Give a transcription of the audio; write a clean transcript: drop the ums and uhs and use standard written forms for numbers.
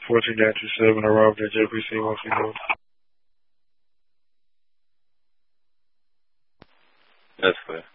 14-27 arrived at JPC once again. That's clear.